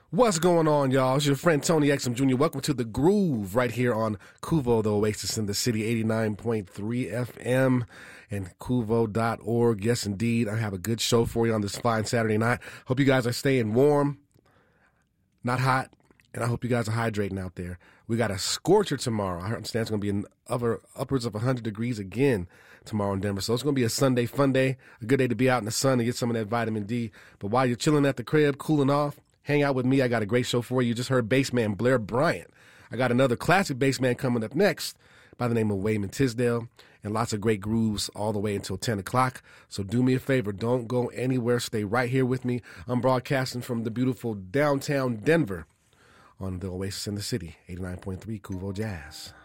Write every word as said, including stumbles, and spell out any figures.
What's going on, y'all? It's your friend Tony Exum Junior Welcome to The Groove right here on Kuvo, the Oasis in the City, eighty-nine point three F M and kuvo dot org. Yes, indeed. I have a good show for you on this fine Saturday night. Hope you guys are staying warm, not hot, and I hope you guys are hydrating out there. We got a scorcher tomorrow. I understand it's going to be in upper, upwards of one hundred degrees again tomorrow in Denver. So it's going to be a Sunday fun day, a good day to be out in the sun and get some of that vitamin D. But while you're chilling at the crib, cooling off, hang out with me. I got a great show for you. You just heard bassman Blair Bryant. I got another classic bassman coming up next by the name of Wayman Tisdale, and lots of great grooves all the way until ten o'clock. So do me a favor. Don't go anywhere. Stay right here with me. I'm broadcasting from the beautiful downtown Denver on the Oasis in the City, eighty-nine point three Kuvo Jazz.